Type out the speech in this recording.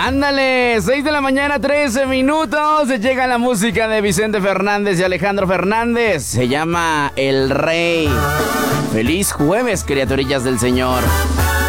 Ándale, 6 de la mañana, 13 minutos. Llega la música de Vicente Fernández y Alejandro Fernández. Se llama El Rey. Feliz jueves, criaturillas del Señor.